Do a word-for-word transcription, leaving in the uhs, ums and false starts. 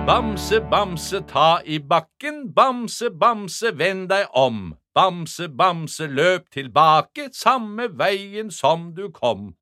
Bamse, bamse, ta i bakken, bamse, bamse, vend deg om. Bamse, bamse, løp tilbake, samme veien som du kom.